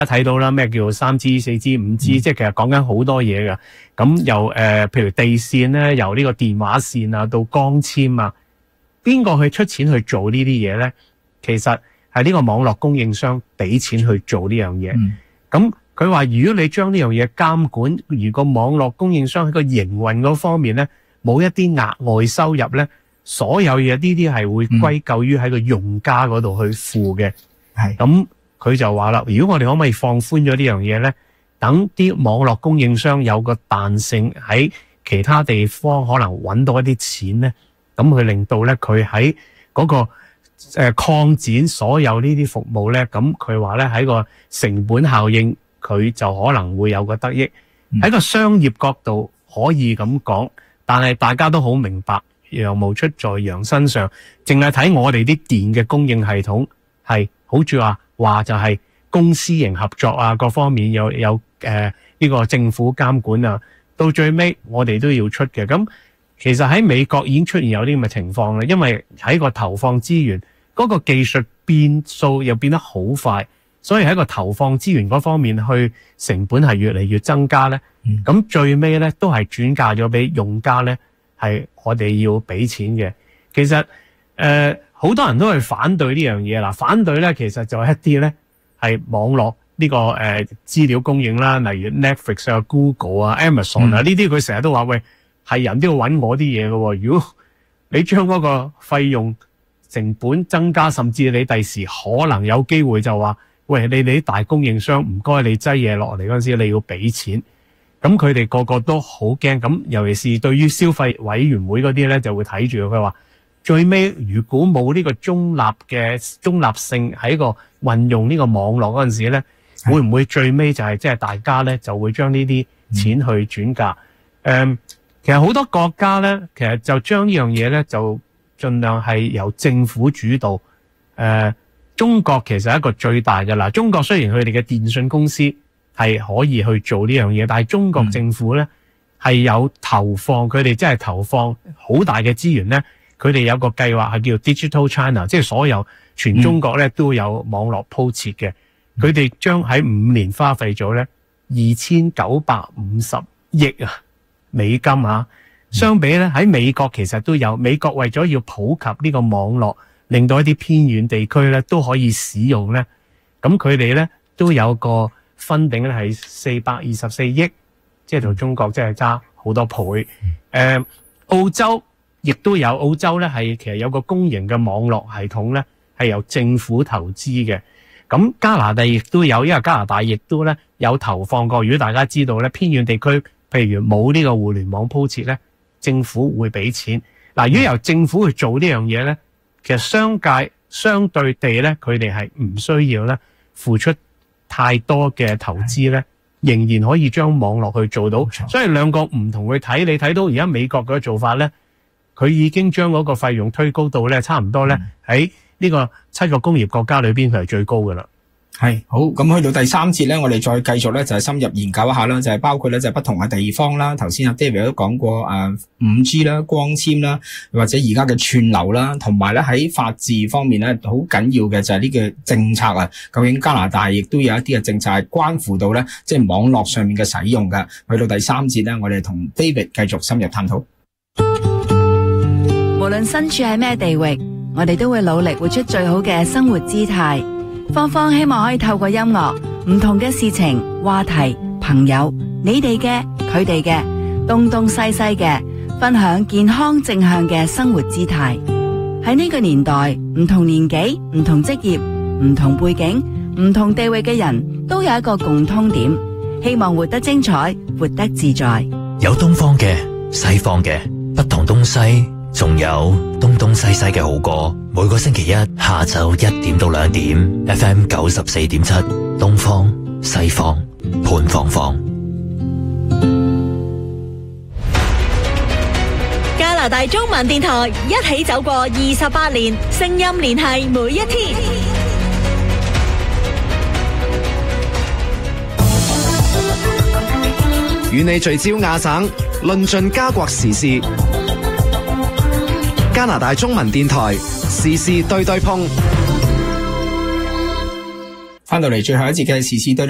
睇到啦，咩叫 3G、4G、5G，即係其實講緊好多嘢㗎。咁由譬如地線咧，由呢個電話線啊到光纖啊，邊個去出錢去做呢啲嘢咧？其實係呢個網絡供應商俾錢去做呢樣嘢。咁佢話如果你將呢樣嘢監管，如果網絡供應商喺個營運嗰方面咧冇一啲額外收入咧，所有嘢呢啲係會歸咎於喺個用家嗰度去付嘅。係咁。佢就話啦，如果我哋可唔可以放寬咗呢樣嘢咧，等啲網絡供應商有個彈性喺其他地方可能揾到一啲錢咧，咁佢令到咧佢喺嗰個擴展所有呢啲服務咧，咁佢話咧喺個成本效應佢就可能會有個得益。喺個商業角度可以咁講，但係大家都好明白，羊毛出在羊身上，淨係睇我哋啲電嘅供應系統係好似話就係公私營合作啊，各方面有呢個政府監管啊，到最尾我哋都要出嘅。咁其實喺美國已經出現有啲咁嘅情況啦，因為喺個投放資源嗰個技術變數又變得好快，所以喺個投放資源嗰方面去成本係越嚟越增加咧。咁最尾咧都係轉嫁咗俾用家咧，係我哋要俾錢嘅。其實好多人都係反對呢樣嘢啦，反對咧其實就係一啲咧係網絡呢個資料供應啦，例如 Netflix 啊、Google 啊、Amazon 啊呢啲，佢成日都話喂，係人都要揾我啲嘢嘅喎。如果你將嗰個費用成本增加，甚至你第時可能有機會就話喂，你哋啲大供應商唔該你擠嘢落嚟嗰陣時你要俾錢，咁佢哋個個都好驚。咁尤其是對於消費委員會嗰啲咧就會睇住佢話。最尾如果冇呢個中立性喺個運用呢個網絡嗰陣時咧，會唔會最尾就係即係大家咧就會將呢啲錢去轉嫁？其實好多國家咧，其實就將呢樣嘢咧就盡量係由政府主導。中國其實係一個最大嘅啦。中國雖然佢哋嘅電信公司係可以去做呢樣嘢，但係中國政府咧係有投放，佢哋真係投放好大嘅資源咧。佢哋有個計劃係叫 Digital China， 即係所有全中國咧都有網絡鋪設嘅。佢哋將喺5年花費咗咧2950億美金啊。相比咧喺美國其實都有，美國為咗要普及呢個網絡，令到一啲偏遠地區咧都可以使用咧，咁佢哋咧都有個funding咧係424億，即係同中國真係差好多倍。澳洲亦都有，澳洲咧係其實有個公營嘅網絡系統咧係由政府投資嘅。咁加拿大亦都有，因為加拿大亦都咧有投放過。如果大家知道咧，偏遠地區譬如冇呢個互聯網鋪設咧，政府會俾錢。嗱，如果由政府去做呢樣嘢咧，其實商界相對地咧，佢哋係唔需要咧付出太多嘅投資咧，仍然可以將網絡去做到。所以兩個唔同去睇，你睇到而家美國嘅做法咧。佢已經將嗰個費用推高到咧，差唔多咧喺呢個7個工業國家裏邊，佢係最高㗎啦。 係好，咁去到第3節咧，我哋再繼續咧就係深入研究一下啦，就係包括咧就係不同嘅地方啦。頭先阿 David 都講過5G 啦、光纖啦，或者而家嘅串流啦，同埋咧喺法治方面咧好緊要嘅就係呢個政策啊。究竟加拿大亦都有一啲嘅政策係關乎到咧即係網絡上面嘅使用㗎。去到第3節咧，我哋同 David 繼續深入探討。 無論身處喺咩地域，我哋都會努力活出最好嘅生活姿態。芳芳希望可以透過音樂、唔同嘅事情、話題、朋友，你哋嘅、佢哋嘅，東東西西嘅，分享健康正向嘅生活姿態。喺呢個年代，唔同年紀、唔同職業、唔同背景、唔同地域嘅人都有一個共通點，希望活得精彩，活得自在。 有東方嘅、西方嘅，不同東西。仲有東東西西嘅好歌，每個星期一下晝1點到2點 FM 94.7，東方西方潘芳芳。 加拿大中文電台一起走過28年，聲音聯繫每一天。 與你聚焦亞省，論盡加國時事。加拿大中文電台時事對對碰， 翻到嚟最後一節嘅時事對對碰。